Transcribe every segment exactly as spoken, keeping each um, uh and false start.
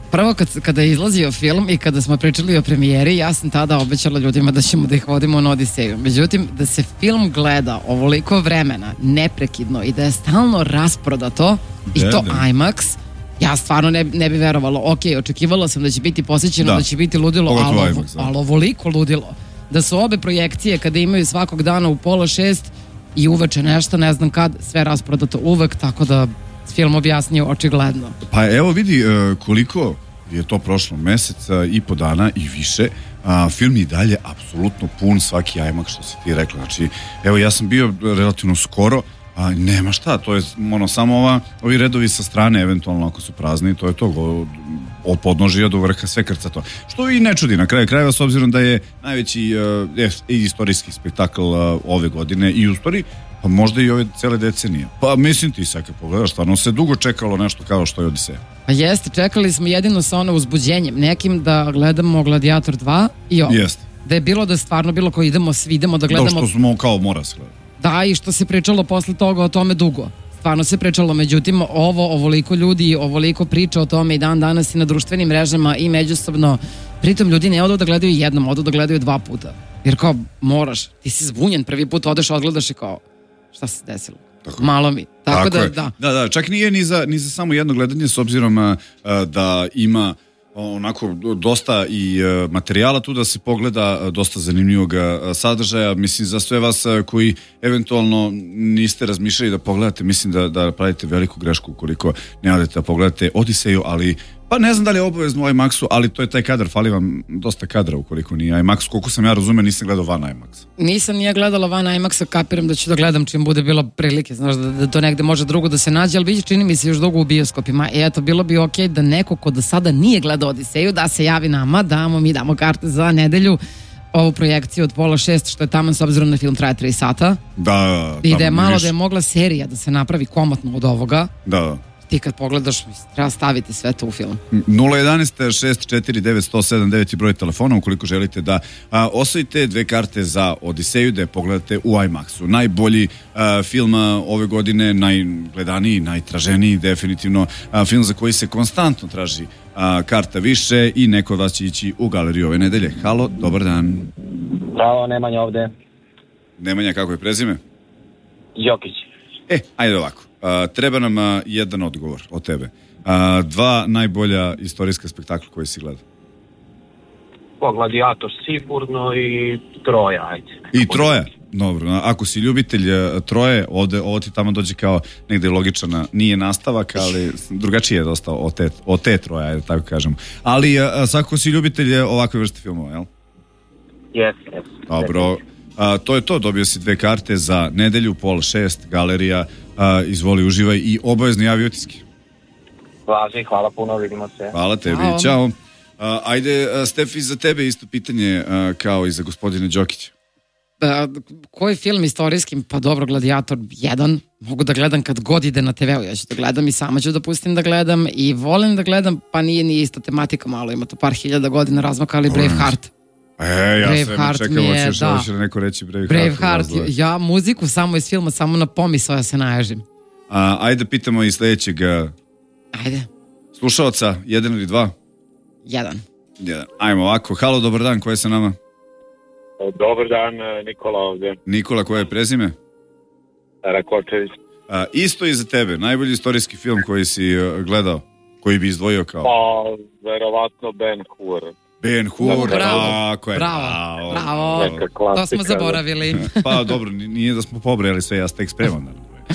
Prvo kad, kada je izlazio film i kada smo pričali o premijeri, ja sam tada obećala ljudima da ćemo da ih vodimo na Odiseju. Međutim, da se film gleda ovoliko vremena, neprekidno i da je stalno rasprodato i to IMAX, ja stvarno ne, ne bi verovalo. Ok, očekivala sam da će biti posjećeno, da, da će biti ludilo, ali, ovo, ali ovoliko ludilo. Da su obe projekcije kada imaju svakog dana u pola šest i uveče nešto, ne znam kad, sve rasprodato uvek, tako da film objasnio očigledno. Pa evo vidi koliko je to prošlo, meseca i po dana i više, a, film i dalje apsolutno pun, svaki IMAX što si ti rekla. Znači, evo ja sam bio relativno skoro, a nema šta, to je ono, samo ova, ovi redovi sa strane, eventualno ako su prazni, to je to, od podnožija do vrha sve krcato. Što i ne čudi na kraju krajeva, s obzirom da je najveći uh, istorijski spektakl uh, ove godine i u stvari pa možda i ove cele decenije. Pa mislim ti sad kad pogledaš, stvarno se dugo čekalo nešto kao što je Odiseja. Pa jeste, čekali smo jedino sa ono uzbuđenjem nekim da gledamo Gladiator dva i ovo. Jeste. Da je bilo da je stvarno bilo ko idemo, svi idemo da gledamo. Da, što smo kao mora se gledati. Da, i što se pričalo posle toga o tome dugo. Stvarno se pričalo, međutim, ovo, ovoliko ljudi, ovoliko priča o tome i dan danas i na društvenim mrežama i međusobno. Pritom ljudi ne odu da gledaju jednom, odu da gledaju dva puta. Jer kao, moraš, ti si zbunjen, prvi put odeš, odgledaš i kao, šta se desilo? Tako. Malo mi. Tako, Tako da, da. Da, da, čak nije ni za, ni za samo jedno gledanje, s obzirom a, a, da ima onako dosta i uh, materijala tu da se pogleda, uh, dosta zanimljivog uh, sadržaja. Mislim, za sve vas uh, koji eventualno niste razmišljali da pogledate, mislim da, da pravite veliku grešku ukoliko ne odete da pogledate Odiseju, ali pa ne znam da li je obavezno u IMAX-u, ali to je taj kadar, fali vam dosta kadra ukoliko nije IMAX. Koliko sam ja razume, nisam gledao van IMAX. Nisam nije gledala van IMAX-a, kapiram da ću da gledam čim bude bilo prilike, znaš, da, da to negde može drugo da se nađe, ali vidi, čini mi se još dugo u bioskopima. I eto, bilo bi okej da neko ko do sada nije gledao Odiseju, da se javi nama, damo mi damo karte za nedelju, ovu projekciju od pola šest, što je tamo s obzirom na film traje tri sata. Da, i da je malo viš... da je mogla serija da se napravi komotno od ovoga. Da. Ti kad pogledaš, treba staviti sve to u film. nula jedan šest četiri devet jedan zero sedam devet je broj telefona ukoliko želite da a, osvojite dve karte za Odiseju, da je pogledate u IMAX-u. Najbolji a, film a, ove godine, najgledaniji, najtraženiji, definitivno a, film za koji se konstantno traži a, karta više i neko od vas će ići u galeriju ove nedelje. Halo, dobar dan. Bravo, Nemanja ovde. Nemanja, kako je prezime? Jokić. E, ajde ovako. Uh, treba nam uh, jedan odgovor od tebe. Uh, dva najbolja istorijska spektakla koje si gledao. Po Gladiator sigurno i Troja, ajde. I Troja? Dobro, ako si ljubitelj uh, Troje, ovde, ovo ti tamo dođe kao negde logičana, nije nastavak, ali drugačije je dosta od te, od te Troje, ajde tako kažemo. Ali uh, svako si ljubitelj ovakve vrste filmova, jel? Jes, jes. Dobro. A, to je to, dobio si dve karte za nedelju, pola šest, galerija, a, izvoli, uživaj i obavezni javi otiske. Važi, hvala puno, vidimo se. Hvala tebi, Hvala. Ćao. A, ajde, a, Stefi, za tebe isto pitanje a, kao i za gospodine Đokića. A, koji film istorijskim? Pa dobro, Gladiator jedan, mogu da gledam kad god ide na te veu, ja ću da gledam i sama ću da pustim da gledam i volim da gledam, pa nije ni ista tematika, malo ima to par hiljada godina razmaka, ali Braveheart. E, ja Braveheart sve čekam, hoćeš da će neko reći Braveheart. Braveheart, ja muziku samo iz filma, samo na pomisao ja se naježim. A, ajde pitamo i sledećeg. Ajde. Slušalca, jedan ili dva? Jedan. Jedan. Ajmo ovako, halo, dobar dan, ko je sa nama? Dobar dan, Nikola ovdje. Nikola, koje je prezime? Rakočević. A, isto i za tebe, najbolji istorijski film koji si uh, gledao, koji bi izdvojio kao? Pa, verovatno Ben Hur. Ben Hur, bravo, tako je. Bravo, bravo, bravo. To smo zaboravili. Pa dobro, nije da smo pobrali sve, ja stek spremam.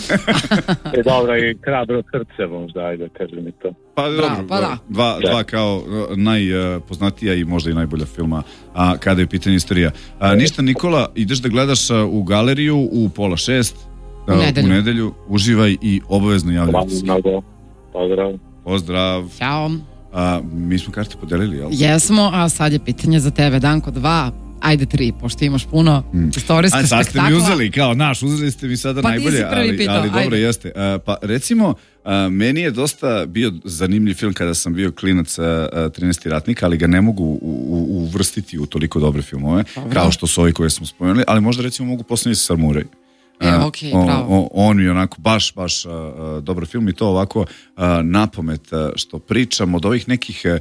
E dobro, i Hrabro srce možda, ajde, kaži mi to. Pa dobro, pa da. Dva, dva kao najpoznatija i možda i najbolja filma a, kada je pitanje istorija. A, ništa, Nikola, ideš da gledaš a, u galeriju u pola šest, a, u, nedelju. u nedelju, uživaj i obavezno javljaj se. Pozdrav. Pozdrav. Ćao. A, mi smo karte podelili, jel? Jesmo, a sad je pitanje za tebe, Danko, dva, ajde tri, pošto imaš puno mm. istorijskih spektakla. A sad ste mi uzeli, kao naš, uzeli ste mi sada pa najbolje, ali, pitao, ali dobro jeste. A, pa recimo, a, meni je dosta bio zanimljiv film kada sam bio klinac a, a, trinaesti ratnik, ali ga ne mogu u, u, uvrstiti u toliko dobre filmove, dobro. Kao što su ovi koje smo spomenuli, ali možda recimo mogu Posljednji samuraj. E, okay, o, o, on je onako baš, baš uh, dobar film i to ovako uh, napamet uh, što pričam od ovih nekih